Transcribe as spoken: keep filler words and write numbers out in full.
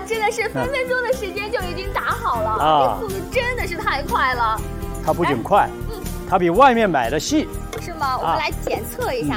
真的是分分钟的时间就已经打好了， 啊， 这速度真的是太快了。 它不仅快，嗯，它比外面买的细。 是吗？我们来检测一下。